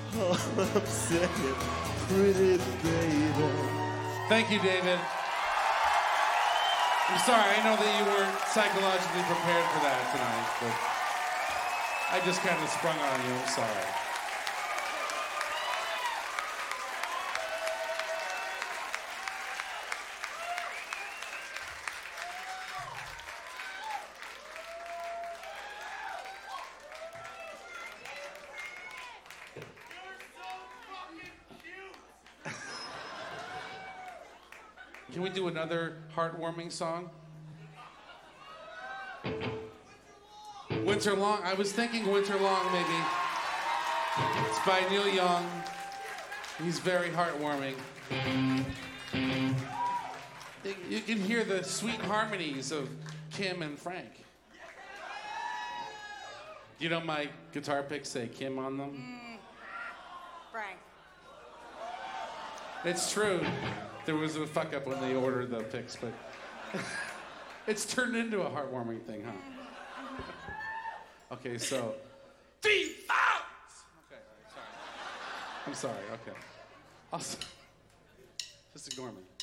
All I'm saying, pretty baby. Thank you, David. I'm sorry, I know that you weren't psychologically prepared for that tonight, but I just kind of sprung on you. I'm sorry. Can we do another heartwarming song? Winter Long. I was thinking Winter Long, maybe. It's by Neil Young. He's very heartwarming. You can hear the sweet harmonies of Kim and Frank. You know my guitar picks say Kim on them? Frank. It's true. There was a fuck up when they ordered the picks, but it's turned into a heartwarming thing, huh? Okay, so. Default! Okay, all right, sorry. I'm sorry, okay. Also, just ignore me.